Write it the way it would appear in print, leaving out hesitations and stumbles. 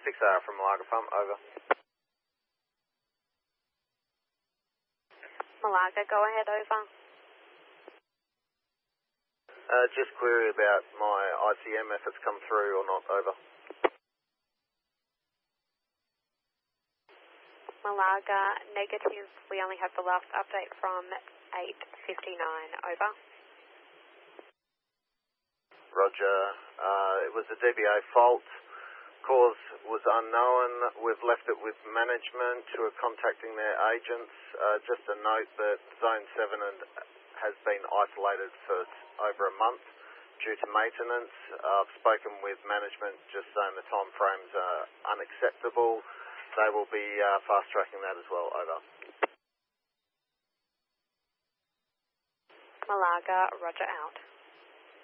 6R from Malaga Farm, over. Malaga, go ahead, over. Just query about my ICM if it's come through or not, over. Malaga, negative. We only have the last update from 8:59, over. Roger. It was a DBA fault. Cause was unknown. We've left it with management who are contacting their agents. Just a note that Zone 7 has been isolated for over a month due to maintenance. I've spoken with management just saying the time frames are unacceptable. They will be fast-tracking that as well, over. Malaga, roger out.